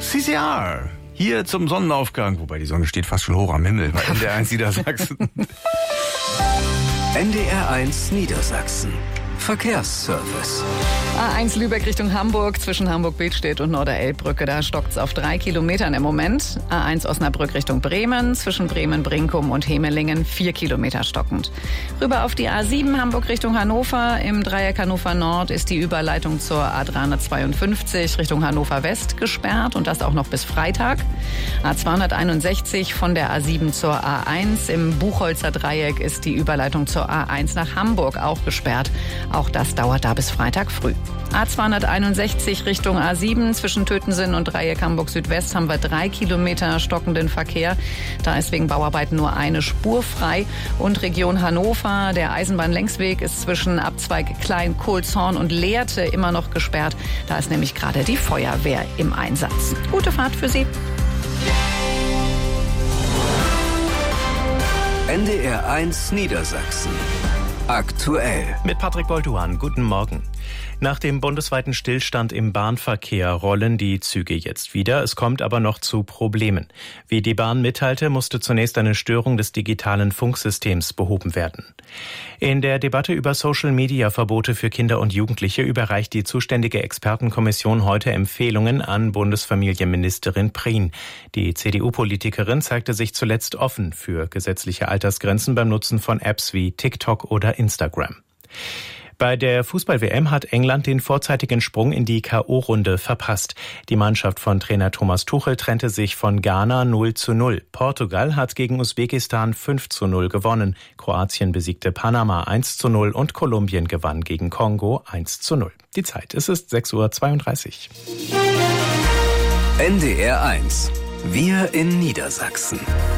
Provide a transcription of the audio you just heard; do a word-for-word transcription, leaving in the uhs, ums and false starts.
C C R. Hier zum Sonnenaufgang, wobei die Sonne steht fast schon hoch am Himmel bei N D R eins Niedersachsen. N D R eins Niedersachsen. Verkehrsservice. A eins Lübeck Richtung Hamburg, zwischen Hamburg-Billstedt und Norderelbbrücke. Da stockt's auf drei Kilometern im Moment. A eins Osnabrück Richtung Bremen, zwischen Bremen-Brinkum und Hemelingen vier Kilometer stockend. Rüber auf die A sieben Hamburg Richtung Hannover. Im Dreieck Hannover Nord ist die Überleitung zur A dreihundertzweiundfünfzig Richtung Hannover West gesperrt und das auch noch bis Freitag. A zweihunderteinundsechzig von der A sieben zur A eins. Im Buchholzer Dreieck ist die Überleitung zur A eins nach Hamburg auch gesperrt. Auch das dauert da bis Freitag früh. A zweihunderteinundsechzig Richtung A sieben zwischen Tötensen und Dreieck Hamburg Südwest haben wir drei Kilometer stockenden Verkehr. Da ist wegen Bauarbeiten nur eine Spur frei. Und Region Hannover, der Eisenbahnlängsweg ist zwischen Abzweig Klein, Kohlshorn und Lehrte immer noch gesperrt. Da ist nämlich gerade die Feuerwehr im Einsatz. Gute Fahrt für Sie. N D R eins Niedersachsen. Aktuell. Mit Patrick Bolduan. Guten Morgen. Nach dem bundesweiten Stillstand im Bahnverkehr rollen die Züge jetzt wieder. Es kommt aber noch zu Problemen. Wie die Bahn mitteilte, musste zunächst eine Störung des digitalen Funksystems behoben werden. In der Debatte über Social-Media-Verbote für Kinder und Jugendliche überreicht die zuständige Expertenkommission heute Empfehlungen an Bundesfamilienministerin Prien. Die C D U-Politikerin zeigte sich zuletzt offen für gesetzliche Altersgrenzen beim Nutzen von Apps wie TikTok oder Instagram. Bei der Fußball-W M hat England den vorzeitigen Sprung in die K O-Runde verpasst. Die Mannschaft von Trainer Thomas Tuchel trennte sich von Ghana null zu null. Portugal hat gegen Usbekistan fünf zu null gewonnen. Kroatien besiegte Panama eins zu null und Kolumbien gewann gegen Kongo eins zu null. Die Zeit, es ist sechs Uhr zweiunddreißig. N D R eins. Wir in Niedersachsen.